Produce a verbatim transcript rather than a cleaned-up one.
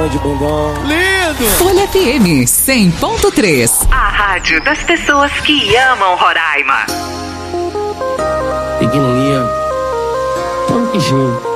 mãe de bundão. Lindo! Folha F M cem ponto três. A rádio das pessoas que amam Roraima. Seguindo linha, punk junto.